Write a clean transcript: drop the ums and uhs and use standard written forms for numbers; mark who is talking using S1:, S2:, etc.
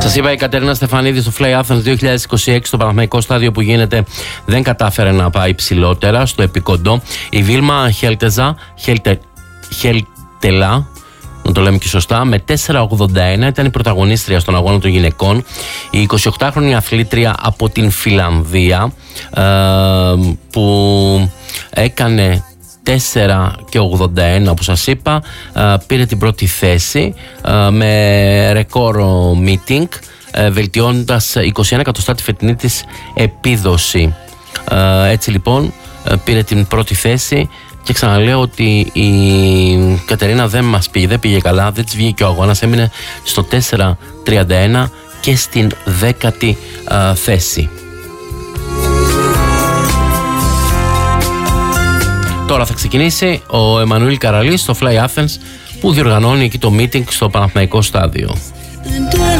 S1: Σας είπα, η Κατερίνα Στεφανίδη στο Fly Athens 2026, στο Παναθηναϊκό στάδιο που γίνεται, δεν κατάφερε να πάει ψηλότερα στο επικοντό. Η Βίλμα Χελτελά, να το λέμε και σωστά, με 4,81 ήταν η πρωταγωνίστρια στον αγώνα των γυναικών. Η 28χρονη αθλήτρια από την Φιλανδία, που έκανε 4,81 όπως σας είπα, πήρε την πρώτη θέση με ρεκόρ meeting, βελτιώνοντας 21 εκατοστά τη φετινή της επίδοση. Έτσι λοιπόν πήρε την πρώτη θέση και ξαναλέω ότι η Κατερίνα δεν πήγε καλά, δεν της βγήκε και ο αγώνας, έμεινε στο 4,31 και στην 10η θέση. Τώρα θα ξεκινήσει ο Εμμανουήλ Καραλής στο Fly Athens, που διοργανώνει εκεί το meeting στο Παναθηναϊκό στάδιο.